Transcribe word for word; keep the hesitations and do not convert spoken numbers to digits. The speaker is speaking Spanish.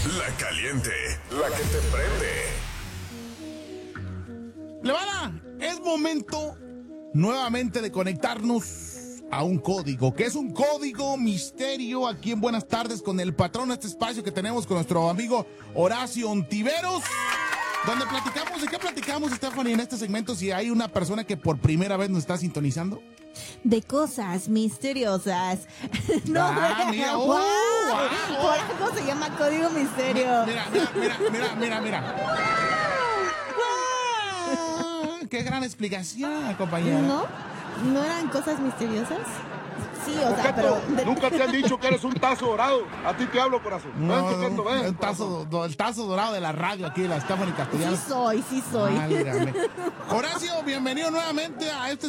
La caliente, la que te prende. Levana, es momento nuevamente de conectarnos a un código, que es un código misterio aquí en Buenas Tardes con el patrón de este espacio que tenemos con nuestro amigo Horacio Ontiveros, donde platicamos, ¿de qué platicamos, Stephanie, en este segmento si hay una persona que por primera vez nos está sintonizando? De cosas misteriosas. No, Ah, mira, oh, wow. wow. Por algo se llama código misterio. Mira, mira, mira, mira, mira, mira. Ah, qué gran explicación, compañera. ¿No? ¿No eran cosas misteriosas? Sí, o sea, Coqueto, pero... de- nunca te han dicho que eres un tazo dorado. A ti te hablo, corazón. No, Ven, Coqueto, ven. el tazo, do- el tazo dorado de la radio aquí, la Stephanie Sí Castellanos. soy, sí soy. Válgame. Horacio, bienvenido nuevamente a este